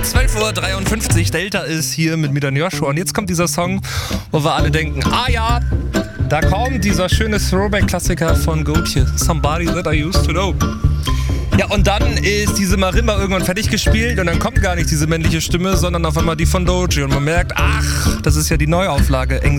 12:53 Uhr, Delta ist hier mit Midan Joshua und jetzt kommt dieser Song, wo wir alle denken, ah ja, da kommt dieser schöne Throwback-Klassiker von Gotye, Somebody That I Used to Know. Ja, und dann ist diese Marimba irgendwann fertig gespielt und dann kommt gar nicht diese männliche Stimme, sondern auf einmal die von Doechii und man merkt, ach, das ist ja die Neuauflage.